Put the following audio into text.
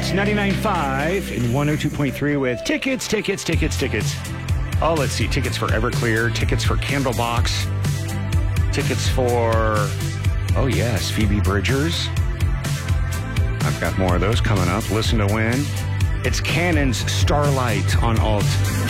It's 99.5 and 102.3 with tickets. Oh, let's see. Tickets for Everclear, tickets for Candlebox, tickets for, oh yes, Phoebe Bridgers. I've got more of those coming up. Listen to win. It's Cannon's Starlight on Alt.